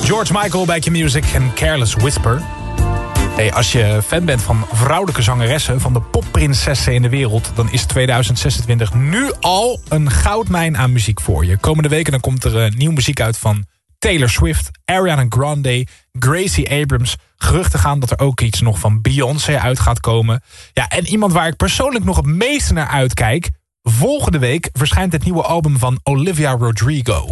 George Michael bij Q-Music en Careless Whisper. Hey, als je fan bent van vrouwelijke zangeressen, van de popprinsessen in de wereld, dan is 2026 nu al een goudmijn aan muziek voor je. Komende weken dan komt er nieuwe muziek uit van Taylor Swift, Ariana Grande, Gracie Abrams. Geruchten gaan dat er ook iets nog van Beyoncé uit gaat komen. Ja, en iemand waar ik persoonlijk nog het meeste naar uitkijk. Volgende week verschijnt het nieuwe album van Olivia Rodrigo.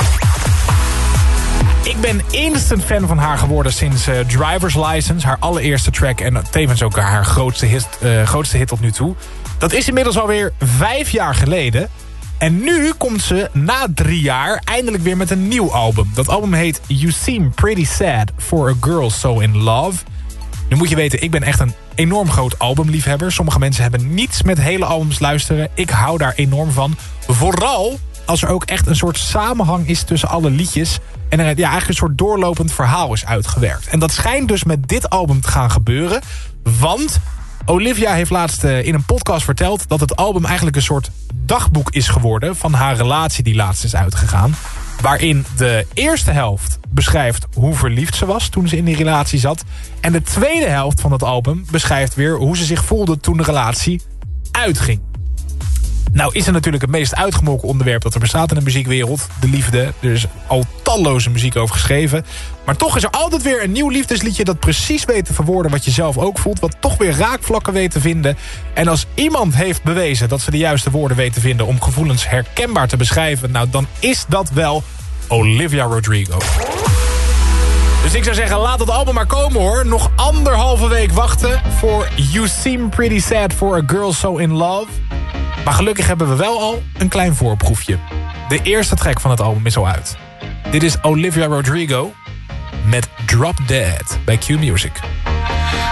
Ik ben instant fan van haar geworden sinds Driver's License. Haar allereerste track en tevens ook haar grootste hit tot nu toe. Dat is inmiddels alweer 5 jaar geleden. En nu komt ze na 3 jaar eindelijk weer met een nieuw album. Dat album heet You Seem Pretty Sad for a Girl So In Love. Nu moet je weten, ik ben echt een enorm groot albumliefhebber. Sommige mensen hebben niets met hele albums luisteren. Ik hou daar enorm van. Vooral als er ook echt een soort samenhang is tussen alle liedjes. En er eigenlijk een soort doorlopend verhaal is uitgewerkt. En dat schijnt dus met dit album te gaan gebeuren. Want Olivia heeft laatst in een podcast verteld dat het album eigenlijk een soort dagboek is geworden van haar relatie die laatst is uitgegaan. Waarin de eerste helft beschrijft hoe verliefd ze was toen ze in die relatie zat. En de tweede helft van het album beschrijft weer hoe ze zich voelde toen de relatie uitging. Nou is er natuurlijk het meest uitgemolken onderwerp dat er bestaat in de muziekwereld. De liefde. Er is al talloze muziek over geschreven. Maar toch is er altijd weer een nieuw liefdesliedje dat precies weet te verwoorden wat je zelf ook voelt. Wat toch weer raakvlakken weet te vinden. En als iemand heeft bewezen dat ze de juiste woorden weet te vinden om gevoelens herkenbaar te beschrijven, nou dan is dat wel Olivia Rodrigo. Dus ik zou zeggen, laat het album maar komen hoor. Nog 1,5 week wachten voor You Seem Pretty Sad for a Girl So In Love. Maar gelukkig hebben we wel al een klein voorproefje. De eerste track van het album is al uit. Dit is Olivia Rodrigo met Drop Dead bij Q-Music.